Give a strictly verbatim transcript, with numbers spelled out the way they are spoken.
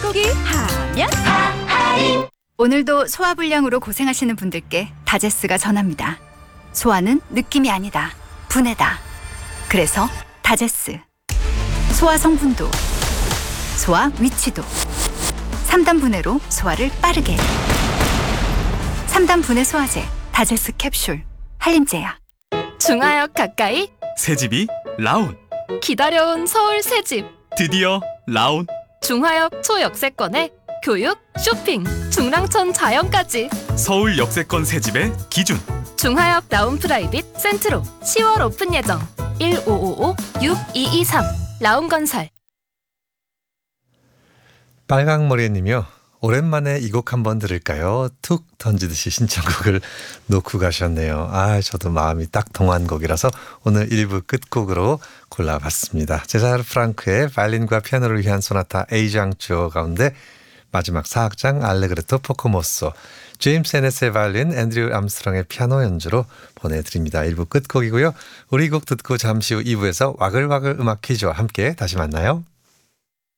닭고기 하면 오늘도 소화불량으로 고생하시는 분들께 다제스가 전합니다. 소화는 느낌이 아니다. 분해다. 그래서 다제스. 소화 성분도, 소화 위치도. 삼 단 분해로 소화를 빠르게. 삼 단 분해 소화제 다제스 캡슐. 한림제약. 중화역 가까이 새집이 라온. 기다려온 서울 새집. 드디어 라온. 중화역 초역세권에 교육, 쇼핑, 중랑천 자연까지. 서울 역세권 새집의 기준. 중화역 라운 프라이빗 센트로 시월 오픈 예정. 일오오오 육이이삼 라운건설. 빨강머리님이요. 오랜만에 이 곡 한번 들을까요? 툭 던지듯이 신청곡을 놓고 가셨네요. 아, 저도 마음이 딱 동한 곡이라서 오늘 일 부 끝곡으로 골라봤습니다. 제사르 프랑크의 바이올린과 피아노를 위한 소나타 A장조 가운데 마지막 사 악장 알레그레토 포코모소, 제임스 에네스의 바이올린, 앤드류 암스트롱의 피아노 연주로 보내드립니다. 일 부 끝곡이고요. 우리 곡 듣고 잠시 후 이 부에서 와글와글 음악 퀴즈와 함께 다시 만나요.